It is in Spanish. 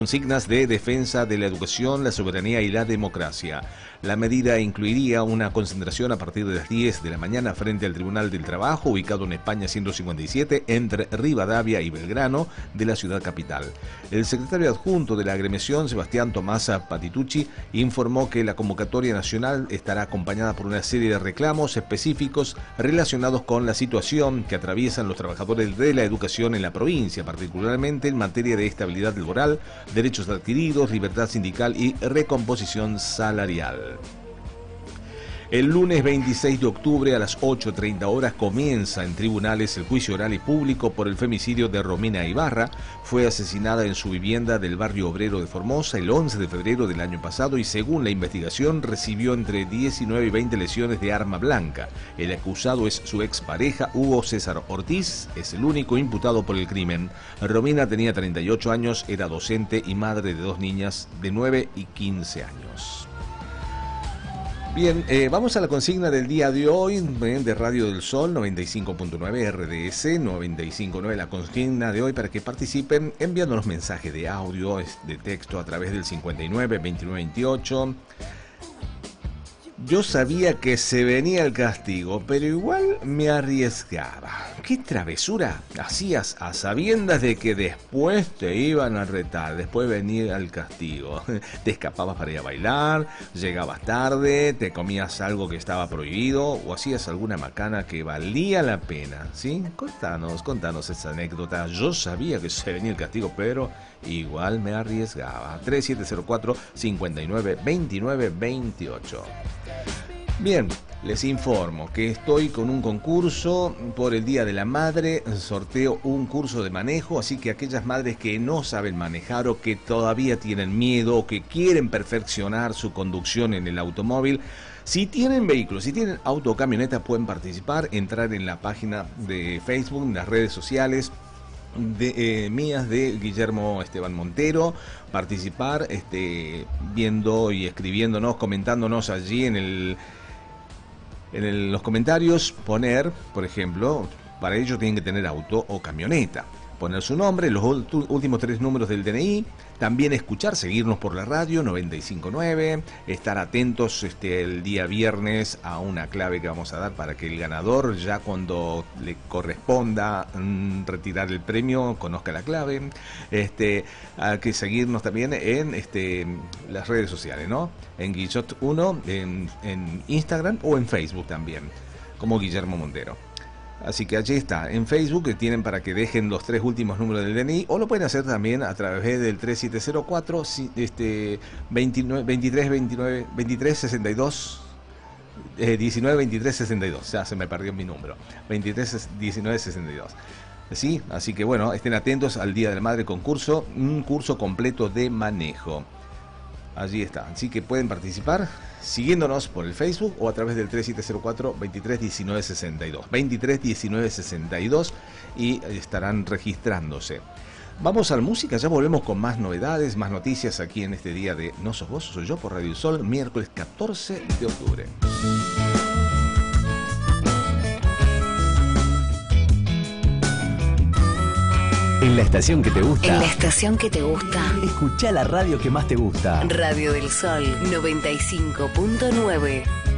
Consignas de defensa de la educación, la soberanía y la democracia. La medida incluiría una concentración a partir de las 10 de la mañana frente al Tribunal del Trabajo, ubicado en España 157, entre Rivadavia y Belgrano, de la ciudad capital. El secretario adjunto de la agremiación, Sebastián Tomás Patitucci, informó que la convocatoria nacional estará acompañada por una serie de reclamos específicos relacionados con la situación que atraviesan los trabajadores de la educación en la provincia, particularmente en materia de estabilidad laboral, derechos adquiridos, libertad sindical y recomposición salarial. El lunes 26 de octubre a las 8:30 horas comienza en tribunales el juicio oral y público por el femicidio de Romina Ibarra. Fue asesinada en su vivienda del barrio obrero de Formosa el 11 de febrero del año pasado y, según la investigación, recibió entre 19 y 20 lesiones de arma blanca. El acusado es su expareja, Hugo César Ortiz, es el único imputado por el crimen. Romina tenía 38 años, era docente y madre de dos niñas de 9 y 15 años. Bien, vamos a la consigna del día de hoy de Radio del Sol 95.9 RDS 95.9, la consigna de hoy para que participen enviándonos mensajes de audio, de texto a través del 59 29 28. Yo sabía que se venía el castigo, pero igual me arriesgaba. ¿Qué travesura hacías a sabiendas de que después te iban a retar? Después venía el castigo. Te escapabas para ir a bailar, llegabas tarde, te comías algo que estaba prohibido o hacías alguna macana que valía la pena, ¿sí? Contanos esa anécdota. Yo sabía que se venía el castigo, pero igual me arriesgaba. 3704 59 29 28. Bien, les informo que estoy con un concurso por el Día de la Madre, sorteo un curso de manejo, así que aquellas madres que no saben manejar o que todavía tienen miedo o que quieren perfeccionar su conducción en el automóvil, si tienen vehículos, si tienen auto o camioneta, pueden participar, entrar en la página de Facebook, en las redes sociales mías de Guillermo Esteban Montero, participar viendo y escribiéndonos, comentándonos allí en los comentarios, poner, por ejemplo, para ello tienen que tener auto o camioneta, poner su nombre, los últimos 3 números del DNI, también escuchar, seguirnos por la radio 95.9, estar atentos el día viernes a una clave que vamos a dar para que el ganador, ya cuando le corresponda retirar el premio, conozca la clave. Hay que seguirnos también en las redes sociales, ¿no? En Guillot1, en Instagram o en Facebook también, como Guillermo Montero. Así que allí está, en Facebook tienen para que dejen los 3 últimos números del DNI, o lo pueden hacer también a través del 3704 23 29 23 62 19 23 62. Ya se me perdió mi número. 23 19 62. Sí, así que bueno, estén atentos al Día de la Madre concurso, un curso completo de manejo. Allí está, así que pueden participar siguiéndonos por el Facebook o a través del 3704 23 19 62 23 19 62 y estarán registrándose. Vamos a la música, ya volvemos con más novedades, más noticias aquí en este día de No Sos Vos, Soy Yo por Radio Sol, miércoles 14 de octubre. En la estación que te gusta. En la estación que te gusta. Escuchá la radio que más te gusta. Radio del Sol 95.9.